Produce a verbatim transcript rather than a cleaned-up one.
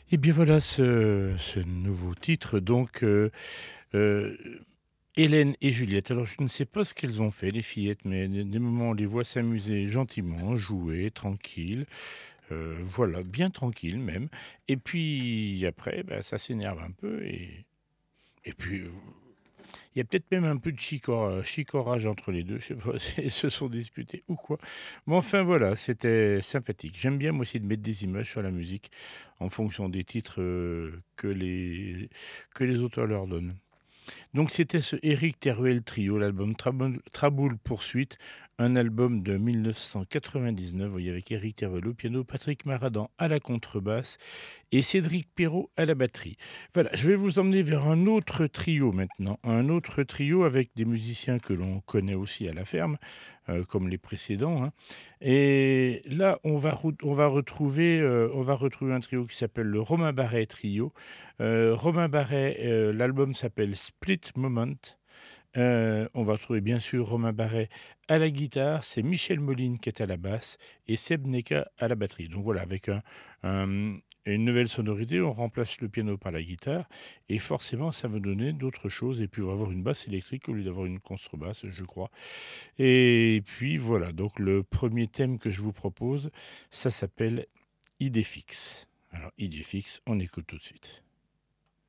Et bien voilà ce ce nouveau titre donc, heu heu, Hélène et Juliette. Alors je ne sais pas ce qu'elles ont fait les fillettes, mais des des moments on les voit s'amuser gentiment, jouer, tranquille, heu, voilà, bien tranquille même. Et puis après, bah, ça s'énerve un peu et et puis, heu, il y a peut-être même un peu de chicora chicorage entre les deux. Je sais pas si elles se sont disputées ou quoi. Mais enfin voilà, c'était sympathique. J'aime bien moi aussi de mettre des images sur la musique en fonction des titres, heu, que les que les auteurs leur donnent. Donc c'était ce Éric Teruel Trio, l'album Traboul Traboul Poursuite, un album de mille neuf cent quatre-vingt-dix-neuf, vous voyez, avec Éric Teruel au piano, Patrick Maradan à la contrebasse et Cédric Perrault à la batterie. Voilà, je vais vous emmener vers un autre trio maintenant, un autre trio avec des musiciens que l'on connaît aussi à la ferme, heu, comme les précédents, hein. Et là, on va rout on va retrouver, heu, on va retrouver un trio qui s'appelle le Romain Barret Trio. Heu, Romain Barret, heu, l'album s'appelle Split Moment. Heu, on va retrouver bien sûr Romain Barret à la guitare, c'est Michel Moline qui est à la basse et Seb Neka à la batterie. Donc voilà, avec un un, mmh, une nouvelle sonorité, on remplace le piano par la guitare et forcément ça va donner d'autres choses et puis on va avoir une basse électrique au lieu d'avoir une contrebasse, je crois. Et puis voilà, donc le premier thème que je vous propose, ça s'appelle Idée fixe. Alors Idée fixe, on écoute tout de suite.